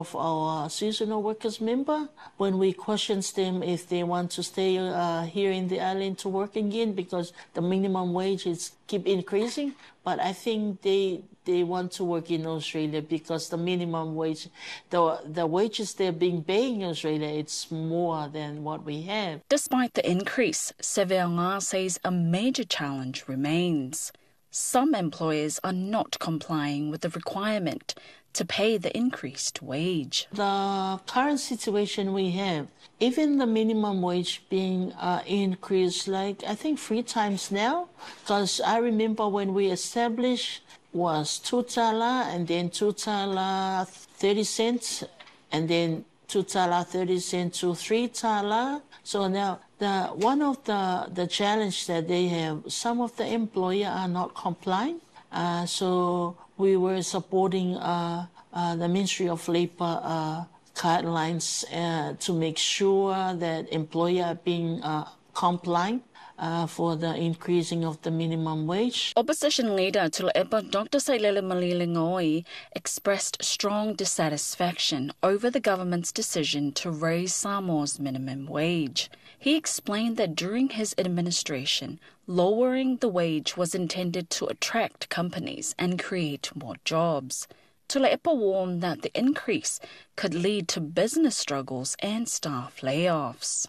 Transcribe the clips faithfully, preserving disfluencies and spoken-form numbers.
of our seasonal workers member when we questions them if they want to stay uh, here in the island to work again because the minimum wage is keep increasing. But I think they they want to work in Australia because the minimum wage, the the wages they're being paid in Australia, it's more than what we have. Despite the increase, Seveonga says a major challenge remains. Some employers are not complying with the requirement to pay the increased wage. The current situation we have, even the minimum wage being uh, increased, like I think three times now, because I remember when we established was two tala and then two tala thirty cents and then two tala thirty cents to three tala. So now the one of the the challenge that they have, some of the employer are not complying. Uh, so we were supporting uh, uh, the Ministry of Labour uh, guidelines uh, to make sure that employer are being uh, compliant uh, for the increasing of the minimum wage. Opposition leader Tulepa Doctor Sailele Malilingoi expressed strong dissatisfaction over the government's decision to raise Samoa's minimum wage. He explained that during his administration, lowering the wage was intended to attract companies and create more jobs. Tulepa warned that the increase could lead to business struggles and staff layoffs.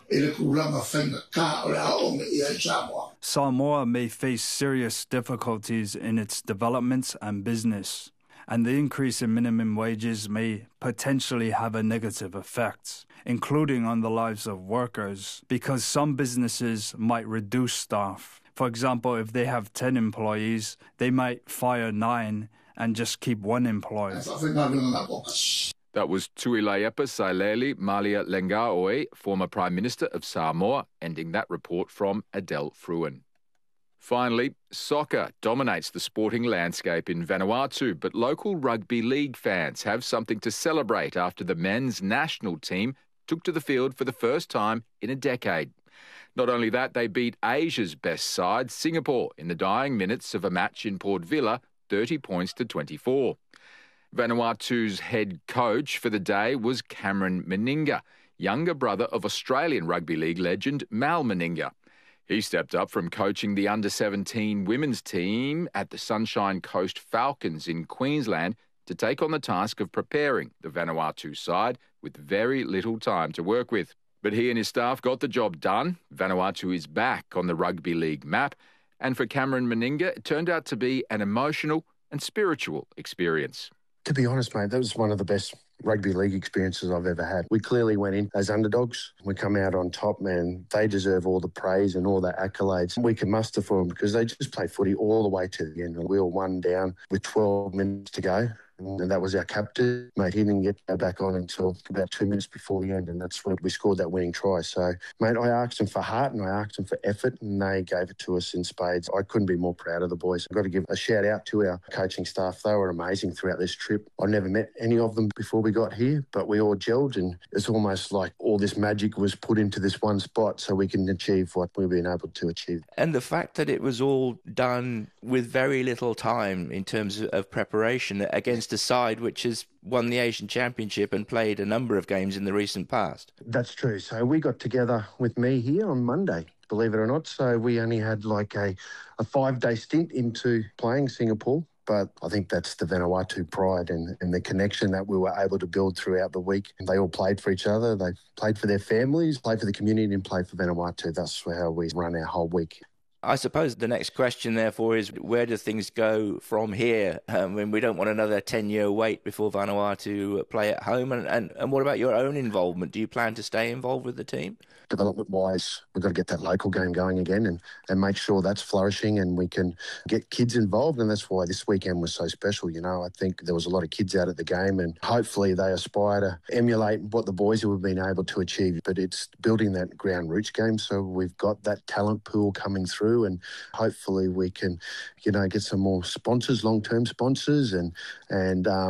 Samoa may face serious difficulties in its development and business, and the increase in minimum wages may potentially have a negative effect, including on the lives of workers, because some businesses might reduce staff. For example, if they have ten employees, they might fire nine and just keep one employee. That was Tuilaepa Sailele Malia Lengaoi, former Prime Minister of Samoa, ending that report from Adele Fruin. Finally, soccer dominates the sporting landscape in Vanuatu, but local rugby league fans have something to celebrate after the men's national team took to the field for the first time in a decade. Not only that, they beat Asia's best side, Singapore, in the dying minutes of a match in Port Vila, thirty points to twenty-four. Vanuatu's head coach for the day was Cameron Meninga, younger brother of Australian rugby league legend Mal Meninga. He stepped up from coaching the under seventeen women's team at the Sunshine Coast Falcons in Queensland to take on the task of preparing the Vanuatu side with very little time to work with. But he and his staff got the job done. Vanuatu is back on the rugby league map. And for Cameron Meninga, it turned out to be an emotional and spiritual experience. To be honest, mate, that was one of the best rugby league experiences I've ever had. We clearly went in as underdogs. We come out on top, man. They deserve all the praise and all the accolades we can muster for them because they just played footy all the way to the end. We were one down with twelve minutes to go. And that was our captain. Mate, he didn't get back on until about two minutes before the end, and that's when we scored that winning try. So, mate, I asked them for heart and I asked them for effort, and they gave it to us in spades. I couldn't be more proud of the boys. I've got to give a shout out to our coaching staff. They were amazing throughout this trip. I never met any of them before we got here, but we all gelled, and it's almost like all this magic was put into this one spot so we can achieve what we've been able to achieve. And the fact that it was all done with very little time in terms of preparation against a side which has won the Asian Championship and played a number of games in the recent past. That's true. So we got together with me here on Monday, believe it or not. So we only had like a, a five-day stint into playing Singapore. But I think that's the Vanuatu pride and, and the connection that we were able to build throughout the week. And they all played for each other. They played for their families, played for the community and played for Vanuatu. That's how we run our whole week. I suppose the next question, therefore, is where do things go from here? Um, when we don't want another ten-year wait before Vanuatu play at home. And, and, and what about your own involvement? Do you plan to stay involved with the team? Development-wise, we've got to get that local game going again and, and make sure that's flourishing and we can get kids involved. And that's why this weekend was so special. You know, I think there was a lot of kids out at the game and hopefully they aspire to emulate what the boys have been able to achieve. But it's building that ground roots game. So we've got that talent pool coming through and hopefully we can, you know, get some more sponsors, long-term sponsors and, and, um,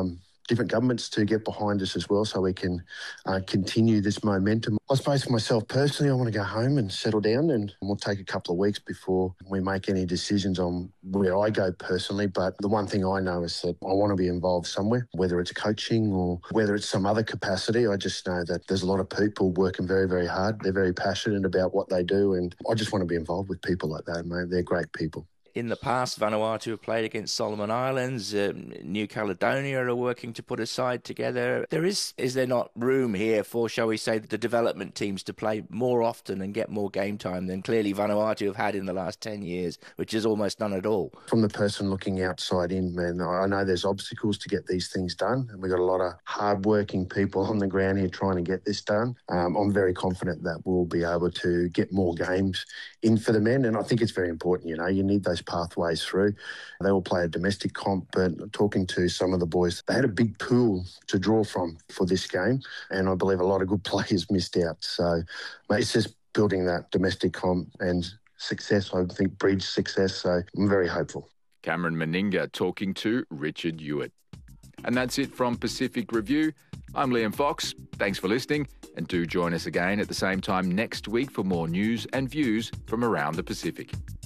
different governments to get behind us as well so we can uh, continue this momentum. I suppose for myself personally, I want to go home and settle down, and we'll take a couple of weeks before we make any decisions on where I go personally. But the one thing I know is that I want to be involved somewhere, whether it's coaching or whether it's some other capacity. I just know that there's a lot of people working very, very hard. They're very passionate about what they do, and I just want to be involved with people like that, mate. They're great people. In the past, Vanuatu have played against Solomon Islands. Um, New Caledonia are working to put a side together. There is, is there not room here for, shall we say, the development teams to play more often and get more game time than clearly Vanuatu have had in the last ten years, which is almost none at all? From the person looking outside in, man, I know there's obstacles to get these things done, and we've got a lot of hard-working people on the ground here trying to get this done. Um, I'm very confident that we'll be able to get more games in for the men, and I think it's very important, you know, you need those pathways through. They all play a domestic comp, but talking to some of the boys, they had a big pool to draw from for this game, and I believe a lot of good players missed out. So mate, it's just building that domestic comp and success, I think, breeds success, so I'm very hopeful. Cameron Meninga talking to Richard Hewitt. And that's it from Pacific Review. I'm Liam Fox. Thanks for listening, and do join us again at the same time next week for more news and views from around the Pacific.